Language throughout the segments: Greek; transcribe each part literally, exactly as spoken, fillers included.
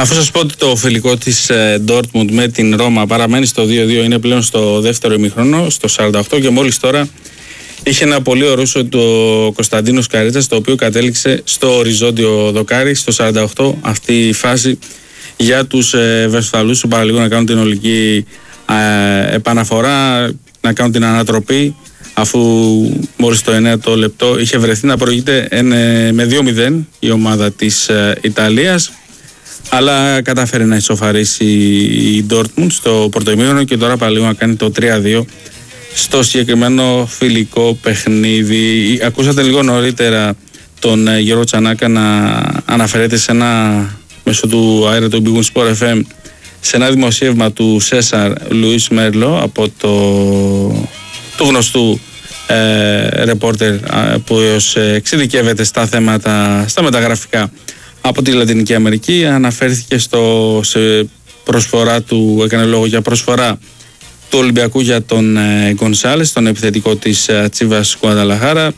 Αφού σας πω ότι το φιλικό της Dortmund με την Ρώμα παραμένει στο δύο δύο, είναι πλέον στο δεύτερο ημίχρονο, στο σαράντα οκτώ, και μόλις τώρα είχε ένα πολύ ωραίο το Κωνσταντίνος Καρίτσας, το οποίο κατέληξε στο οριζόντιο δοκάρι στο σαράντα οκτώ. Αυτή η φάση για τους ε, Βεσφαλούς, που παραλίγο να κάνουν την ολική ε, επαναφορά, να κάνουν την ανατροπή, αφού μόλις το εννέα λεπτό είχε βρεθεί να προηγείται ε, με δύο μηδέν η ομάδα της ε, Ιταλίας, αλλά κατάφερε να ισοφαρίσει η Dortmund στο πρώτο ημίχρονο και τώρα παραλίγο να κάνει το τρία δύο στο συγκεκριμένο φιλικό παιχνίδι. Ακούσατε λίγο νωρίτερα τον Γιώργο Τσανάκα να αναφερέται σε ένα, μέσω του αέρα του Big Win Sport εφ εμ, σε ένα δημοσίευμα του Σέσαρ Λουίς Μέρλο, από το του γνωστού ε, ρεπόρτερ που εξειδικεύεται στα θέματα, στα μεταγραφικά από τη Λατινική Αμερική. Αναφέρθηκε στο, σε προσφορά του, έκανε λόγο για προσφορά του Ολυμπιακού για τον ε, Γκονσάλες, τον επιθετικό της ε, Τσίβας Γκουανταλαχάρα,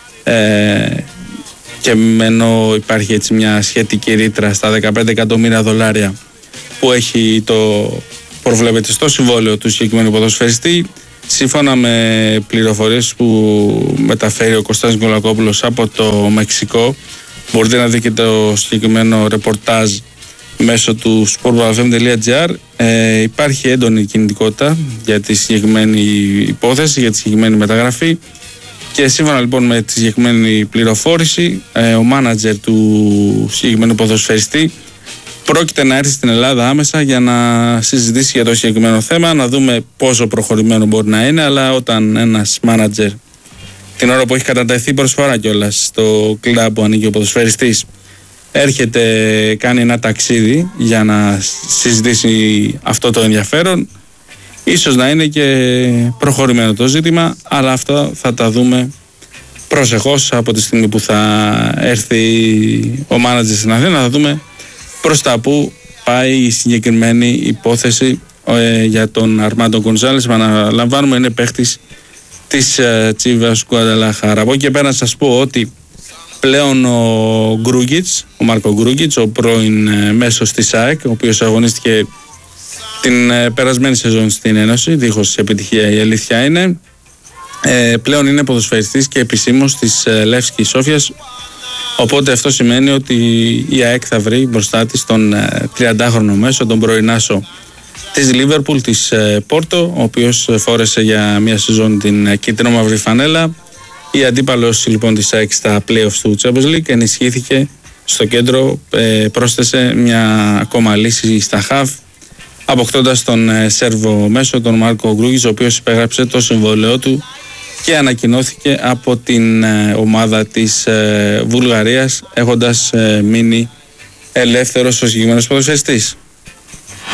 ε, και ενώ υπάρχει έτσι μια σχετική ρήτρα στα δεκαπέντε εκατομμύρια δολάρια που έχει το προβλέπεται στο συμβόλαιο του συγκεκριμένου ποδοσφαιριστή, σύμφωνα με πληροφορίες που μεταφέρει ο Κωστάς Νικολακόπουλος από το Μεξικό. Μπορείτε να δείτε το συγκεκριμένο ρεπορτάζ μέσω του sportbalfm τελεία gr. Ε, υπάρχει έντονη κινητικότητα για τη συγκεκριμένη υπόθεση, για τη συγκεκριμένη μεταγραφή, και σύμφωνα λοιπόν με τη συγκεκριμένη πληροφόρηση, ε, ο μάνατζερ του συγκεκριμένου ποδοσφαιριστή πρόκειται να έρθει στην Ελλάδα άμεσα για να συζητήσει για το συγκεκριμένο θέμα, να δούμε πόσο προχωρημένο μπορεί να είναι. Αλλά όταν ένας μάνατζερ, την ώρα που έχει κατατεθεί προσφορά κιόλας στο κλαμπ που ανήκει ο ποδοσφαιριστής, έρχεται, κάνει ένα ταξίδι για να συζητήσει αυτό το ενδιαφέρον, ίσως να είναι και προχωρημένο το ζήτημα, αλλά αυτό θα τα δούμε προσεχώς από τη στιγμή που θα έρθει ο μάνατζερ στην Αθήνα. Θα δούμε προς τα που πάει η συγκεκριμένη υπόθεση ε, για τον Αρμάντο Γκονσάλες, που αναλαμβάνουμε είναι παίχτης της ε, Τσίβας Γκουανταλαχάρα. Από εκεί και πέρα να σας πω ότι πλέον ο Γκρούγκιτς, ο Μάρκο Γκρούγκιτς, ο πρώην ε, μέσος της ΑΕΚ, ο οποίος αγωνίστηκε την ε, περασμένη σεζόν στην Ένωση, δίχως επιτυχία η αλήθεια είναι, ε, πλέον είναι ποδοσφαιριστής και επισήμως της ε, Λεύσκης Σόφιας. Οπότε αυτό σημαίνει ότι η ΑΕΚ θα βρει μπροστά της τον τριαντάχρονο μέσο, τον πρωινάσο της Λίβερπουλ, της Πόρτο, ο οποίος φόρεσε για μια σεζόν την κίτρινο-μαύρη φανέλα. Η αντίπαλος λοιπόν της ΑΕΚ στα playoffs του Champions League ενισχύθηκε στο κέντρο, πρόσθεσε μια ακόμα λύση στα χαφ, αποκτώντας τον Σέρβο μέσο, τον Μάρκο Γκρούγκιτς, ο οποίος υπέγραψε το συμβόλαιό του και ανακοινώθηκε από την ε, ομάδα της ε, Βουλγαρίας, έχοντας ε, μείνει ελεύθερος ο συγκεκριμένος ποδοσφαιριστής.